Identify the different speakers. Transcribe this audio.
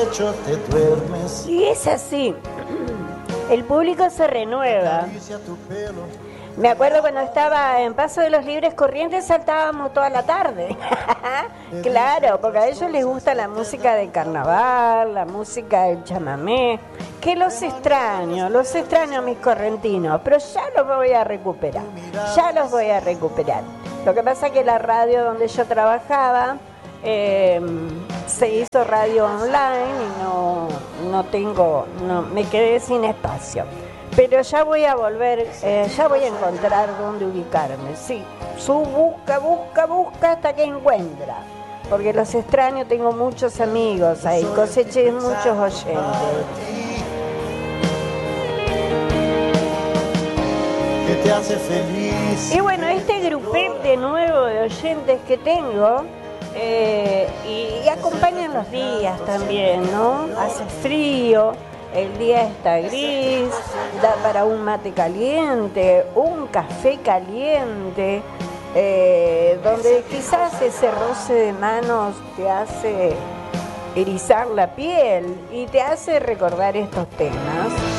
Speaker 1: lecho te duermes.
Speaker 2: Y es así. El público se renueva. Me acuerdo cuando estaba en Paso de los Libres Corrientes, saltábamos toda la tarde. Claro, porque a ellos les gusta la música de carnaval, la música del chamamé, que los extraño mis correntinos, pero ya los voy a recuperar, Lo que pasa es que la radio donde yo trabajaba se hizo radio online y no me quedé sin espacio. Pero ya voy a volver, ya voy a encontrar dónde ubicarme, sí. Busca hasta que encuentra. Porque los extraño, tengo muchos amigos ahí, coseché muchos oyentes.
Speaker 1: Que te hace feliz.
Speaker 2: Y bueno, este grupete nuevo de oyentes que tengo, y acompañan los días también, ¿no? Hace frío. El día está gris, da para un mate caliente, un café caliente, donde quizás ese roce de manos te hace erizar la piel y te hace recordar estos temas.